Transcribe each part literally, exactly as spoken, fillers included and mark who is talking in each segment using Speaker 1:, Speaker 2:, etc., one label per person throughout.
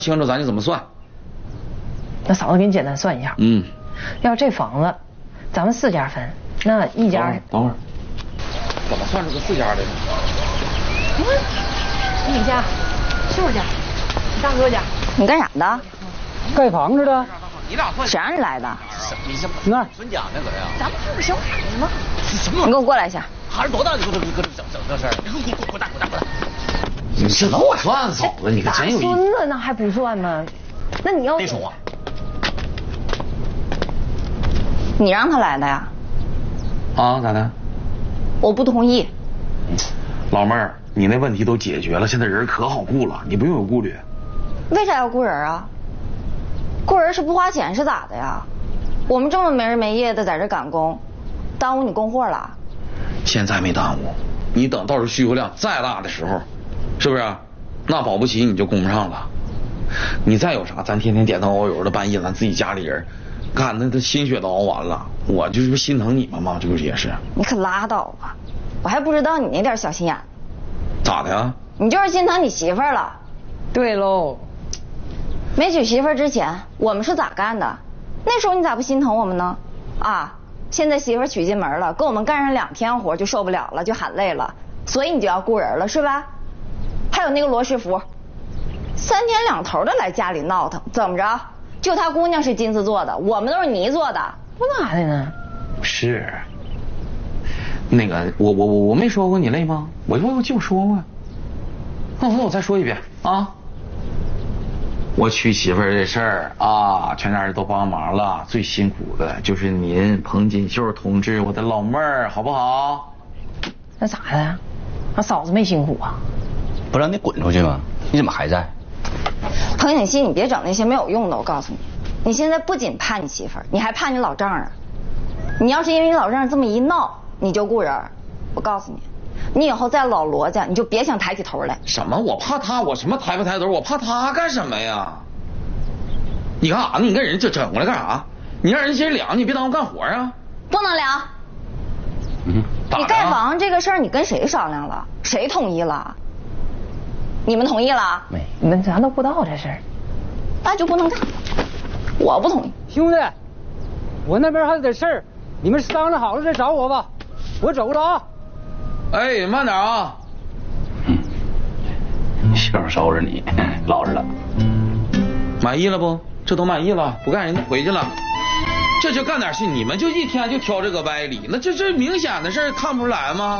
Speaker 1: 清楚咱就怎么算。
Speaker 2: 那嫂子给你简单算一下。
Speaker 1: 嗯。
Speaker 2: 要这房子，咱们四家分，那一家。
Speaker 1: 等会儿。怎么算出个四家来呢？
Speaker 2: 嗯，你家，秀家，你大哥家。
Speaker 3: 你干啥的？
Speaker 4: 盖房子的。
Speaker 3: 你俩谁让你来的？
Speaker 4: 你这那
Speaker 5: 孙家那个呀？
Speaker 3: 咱们还有小孩呢吗？
Speaker 5: 什么？
Speaker 3: 你给我过来一下。
Speaker 5: 孩子多大？你给我给我整整这事儿？你给我滚滚蛋滚蛋滚蛋！
Speaker 1: 你这能我算嫂子，你可真有意思。
Speaker 2: 孙子那还不算吗？那你要
Speaker 5: 别说话。
Speaker 3: 你让他来的呀？
Speaker 1: 啊，咋的？
Speaker 3: 我不同意。
Speaker 1: 老妹儿，你那问题都解决了，现在人可好雇了，你不用有顾虑。
Speaker 3: 为啥要雇人啊？雇人是不花钱是咋的呀？我们这么没日没夜的在这赶工，耽误你供货了？
Speaker 1: 现在没耽误，你等到时候需求量再大的时候，是不是？那保不齐你就供不上了。你再有啥，咱天天点灯熬油的，半夜咱自己家里人干，那他心血都熬完了，我就是心疼你们嘛，这不也是？
Speaker 3: 你可拉倒吧，我还不知道你那点小心眼。
Speaker 1: 咋的呀？
Speaker 3: 你就是心疼你媳妇儿了。
Speaker 2: 对喽。
Speaker 3: 没娶媳妇儿之前，我们是咋干的？那时候你咋不心疼我们呢？啊，现在媳妇儿娶进门了，跟我们干上两天活就受不了了，就喊累了，所以你就要雇人了是吧？还有那个罗师傅，三天两头的来家里闹腾，怎么着？就他姑娘是金子做的，我们都是泥做的，
Speaker 2: 不咋的呢？
Speaker 1: 是。那个，我我我我没说过你累吗？我我我就说过。那我我再说一遍啊。我娶媳妇儿这事儿啊，全家人都帮忙了，最辛苦的就是您彭锦绣同志，我的老妹儿，好不好？
Speaker 2: 那咋的呀？那嫂子没辛苦啊？
Speaker 5: 不让你滚出去吗？你怎么还在？
Speaker 3: 彭景熙，你别整那些没有用的，我告诉你，你现在不仅怕你媳妇儿，你还怕你老丈人。你要是因为你老丈人这么一闹，你就雇人，我告诉你，你以后在老罗家你就别想抬起头来。
Speaker 1: 什么？我怕他？我什么抬不抬头？我怕他干什么呀？你干啥呢？你跟人这整过来干啥？你让人先凉，你别耽误干活啊！
Speaker 3: 不能凉。
Speaker 1: 嗯，
Speaker 3: 你盖房这个事儿，你跟谁商量了？谁同意了？你们同意了？
Speaker 2: 没，那咱都不知道这事儿。
Speaker 3: 那就不能干。我不同意。
Speaker 4: 兄弟，我那边还有点事儿，你们商量好了再找我吧。我走了啊。
Speaker 1: 哎，慢点啊。
Speaker 5: 嗯，媳妇收拾你，老实了。
Speaker 1: 满意了不？这都满意了，不干人家回去了。这就干点事，你们就一天就挑这个歪理，那这这明显的事儿看不出来吗？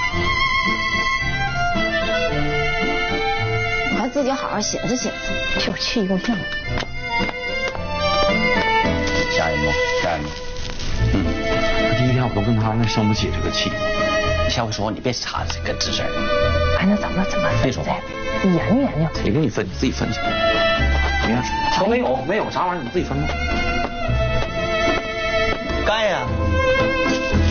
Speaker 3: 你还自己好好寻思寻思，
Speaker 2: 就气够呛。
Speaker 5: 下一幕，下一幕。
Speaker 1: 嗯，第一天我都跟他那生不起这个气。
Speaker 5: 下回说话你别插这个吱声。
Speaker 2: 哎，那怎么怎么
Speaker 5: 别说话，
Speaker 2: 你研究研究。
Speaker 1: 谁给你分？你自己分去。没事，都没有，没有啥玩意儿，你自己分吧。
Speaker 5: 干呀！